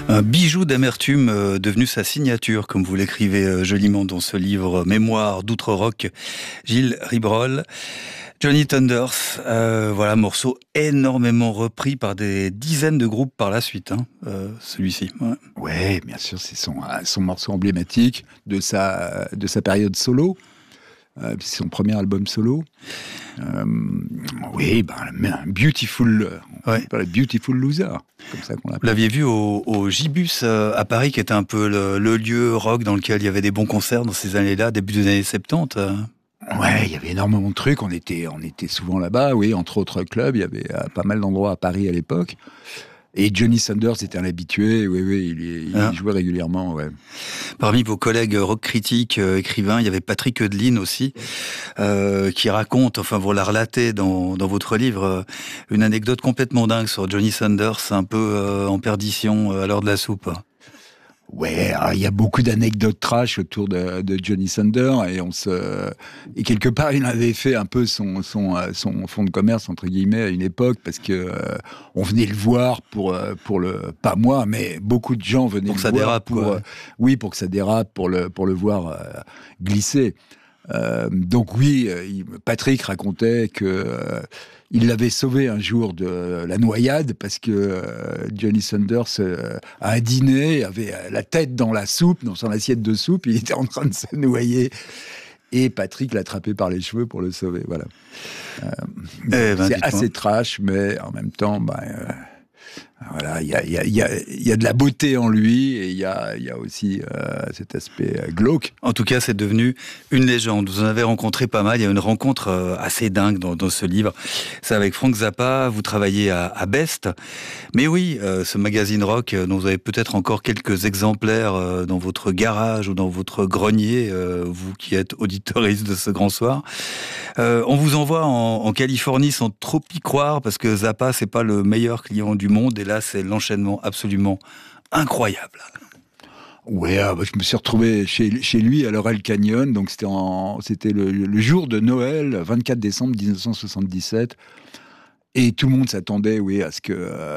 Un bijou d'amertume devenu sa signature, comme vous l'écrivez joliment dans ce livre Mémoire d'outre-rock, Gilles Ribrol. Johnny Thunders, voilà, morceau énormément repris par des dizaines de groupes par la suite, celui-ci. Ouais. Ouais, bien sûr, c'est son morceau emblématique de sa période solo. C'est son premier album solo. Oui, Beautiful, ouais. Beautiful Loser, comme ça qu'on l'appelle. Vous l'aviez vu au Gibus à Paris, qui était un peu le lieu rock dans lequel il y avait des bons concerts dans ces années-là, début des années 70. Ouais, il y avait énormément de trucs. On était souvent là-bas, oui, entre autres clubs. Il y avait pas mal d'endroits à Paris à l'époque. Et Johnny Thunders était un habitué, oui, il jouait régulièrement, ouais. Parmi vos collègues rock critiques, écrivains, il y avait Patrick Eudeline aussi, qui raconte, enfin vous la relatez dans votre livre, une anecdote complètement dingue sur Johnny Thunders, un peu en perdition à l'heure de la soupe. Ouais, il y a beaucoup d'anecdotes trash autour de Johnny Thunder et quelque part il avait fait un peu son fonds de commerce entre guillemets à une époque parce que on venait le voir pour pas moi mais beaucoup de gens venaient pour le ça voir dérape, oui, pour que ça dérape, pour le voir glisser. Donc oui, Patrick racontait que il l'avait sauvé un jour de la noyade parce que Johnny Thunders à un dîner avait la tête dans la soupe, dans son assiette de soupe, il était en train de se noyer et Patrick l'a attrapé par les cheveux pour le sauver. Voilà. C'est assez trash, mais en même temps, voilà, il y a de la beauté en lui et il y a aussi cet aspect glauque. En tout cas, c'est devenu une légende. Vous en avez rencontré pas mal. Il y a une rencontre assez dingue dans ce livre. C'est avec Frank Zappa. Vous travaillez à Best. Mais oui, ce magazine rock dont vous avez peut-être encore quelques exemplaires dans votre garage ou dans votre grenier, vous qui êtes auditoriste de ce grand soir. On vous envoie en Californie sans trop y croire parce que Zappa, c'est pas le meilleur client du monde. Et là, c'est l'enchaînement absolument incroyable. Ouais, je me suis retrouvé chez lui à Laurel Canyon, donc c'était le jour de Noël, 24 décembre 1977, et tout le monde s'attendait, oui, à ce que